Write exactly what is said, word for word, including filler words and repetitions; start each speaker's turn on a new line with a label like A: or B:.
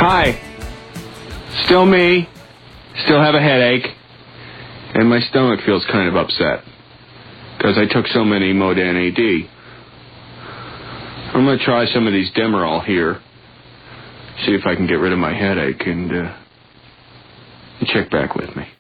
A: Hi. Still me. Still have a headache. And my stomach feels kind of upset. Because I took so many Modan A D. I'm going to try some of these Demerol here. See if I can get rid of my headache and uh, check back with me.